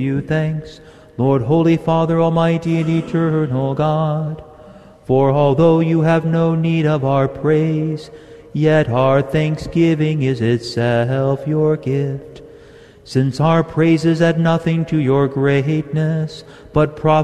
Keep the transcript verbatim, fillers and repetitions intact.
you thanks, Lord, Holy Father, Almighty and eternal God. For although you have no need of our praise, yet our thanksgiving is itself your gift. Since our praises add nothing to your greatness, but profit